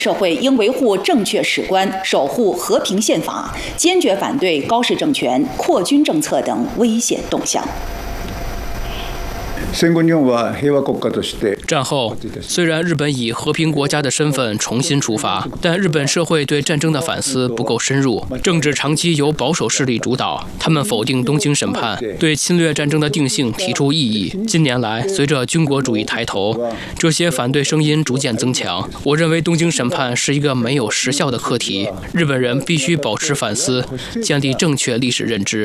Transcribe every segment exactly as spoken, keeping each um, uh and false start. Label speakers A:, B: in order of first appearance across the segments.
A: 社会应维护正确史观，守护和平宪法，坚决反对高市政权扩军政策等危险动向。
B: 战后，虽然日本以和平国家的身份重新出发，但日本社会对战争的反思不够深入，政治长期由保守势力主导。他们否定东京审判，对侵略战争的定性提出异议。近年来，随着军国主义抬头，这些反对声音逐渐增强。我认为东京审判是一个没有时效的课题，日本人必须保持反思，建立正确历史认知。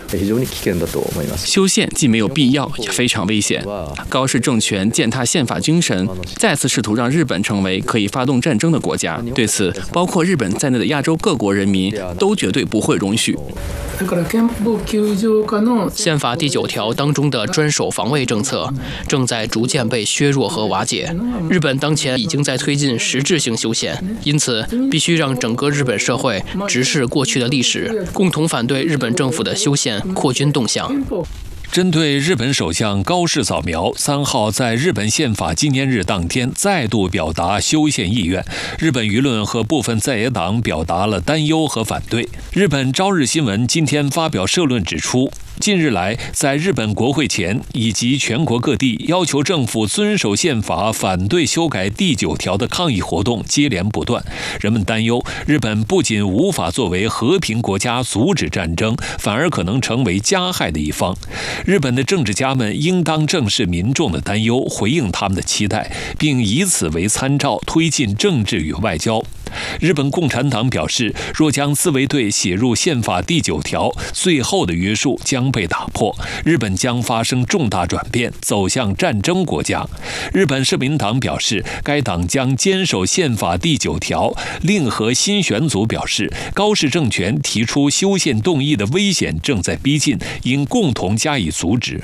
C: 修宪既没有必要，也非常危险。高市政权践踏宪法精神，再次试图让日本成为可以发动战争的国家。对此，包括日本在内的亚洲各国人民都绝对不会容许。
B: 宪法第九条当中的专守防卫政策正在逐渐被削弱和瓦解。日本当前已经在推进实质性修宪，因此必须让整个日本社会直视过去的历史，共同反对日本政府的修宪扩军动向。
D: 针对日本首相高市早苗三号在日本宪法纪念日当天再度表达修宪意愿，日本舆论和部分在野党表达了担忧和反对。日本朝日新闻今天发表社论指出，近日来，在日本国会前以及全国各地要求政府遵守宪法、反对修改第九条的抗议活动接连不断。人们担忧，日本不仅无法作为和平国家阻止战争，反而可能成为加害的一方。日本的政治家们应当正视民众的担忧，回应他们的期待，并以此为参照推进政治与外交。日本共产党表示，若将自卫队写入宪法第九条，最后的约束将被打破，日本将发生重大转变，走向战争国家。日本社民党表示，该党将坚守宪法第九条。令和新选组表示，高市政权提出修宪动议的危险正在逼近，应共同加以阻止。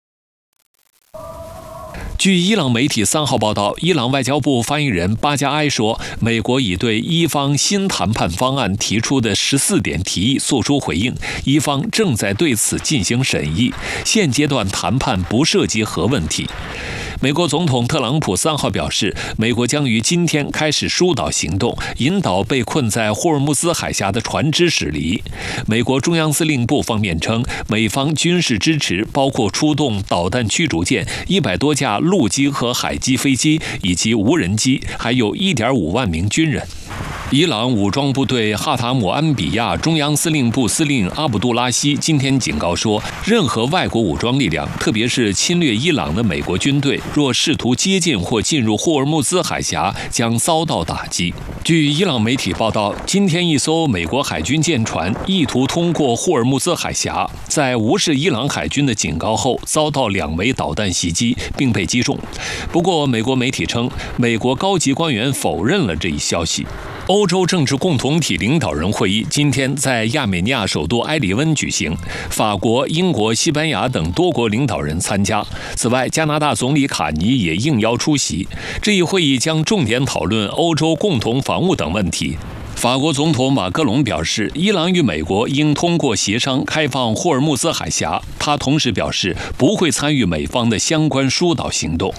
D: 据伊朗媒体三号报道，伊朗外交部发言人巴加埃说，美国已对伊方新谈判方案提出的十四点提议作出回应，伊方正在对此进行审议，现阶段谈判不涉及核问题。美国总统特朗普三号表示，美国将于今天开始疏导行动，引导被困在霍尔木兹海峡的船只驶离。美国中央司令部方面称，美方军事支持包括出动导弹驱逐舰、一百多架陆基和海基飞机以及无人机，还有 一点五万名军人。伊朗武装部队哈塔姆安比亚中央司令部司令阿卜杜拉希今天警告说，任何外国武装力量，特别是侵略伊朗的美国军队，若试图接近或进入霍尔木兹海峡，将遭到打击。据伊朗媒体报道，今天一艘美国海军舰船意图通过霍尔木兹海峡，在无视伊朗海军的警告后，遭到两枚导弹袭击，并被击中。不过，美国媒体称，美国高级官员否认了这一消息。欧洲政治共同体领导人会议今天在亚美尼亚首都埃里温举行，法国、英国、西班牙等多国领导人参加。此外，加拿大总理卡尼也应邀出席。这一会议将重点讨论欧洲共同防务等问题。法国总统马克龙表示，伊朗与美国应通过协商开放霍尔木兹海峡。他同时表示，不会参与美方的相关疏导行动。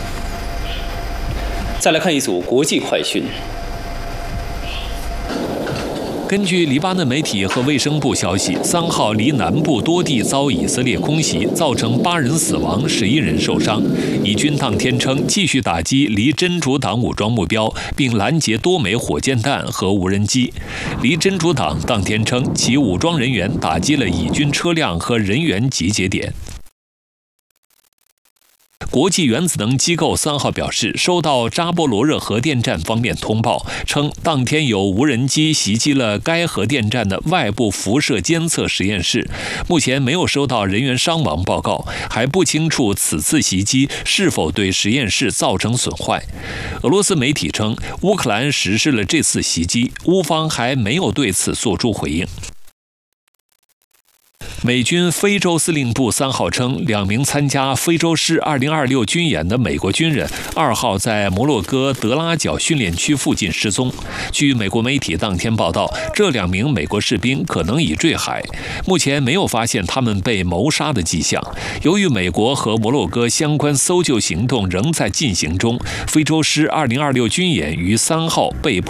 E: 再来看一组国际快讯。
D: 根据黎巴嫩媒体和卫生部消息，三号黎南部多地遭以色列空袭，造成八人死亡，十一人受伤。以军当天称，继续打击离真主党武装目标，并拦截多枚火箭弹和无人机。离真主党当天称，其武装人员打击了以军车辆和人员集结点。国际原子能机构三号表示，收到扎波罗热核电站方面通报，称当天有无人机袭击了该核电站的外部辐射监测实验室，目前没有收到人员伤亡报告，还不清楚此次袭击是否对实验室造成损坏。俄罗斯媒体称，乌克兰实施了这次袭击，乌方还没有对此作出回应。美军非洲司令部三号称，两名参加非洲狮二零二六军演的美国军人二号在摩洛哥德拉角训练区附近失踪。据美国媒体当天报道，这两名美国士兵可能已坠海，目前没有发现他们被谋杀的迹象。由于美国和摩洛哥相关搜救行动仍在进行中，非洲狮二零二六军演于三号被迫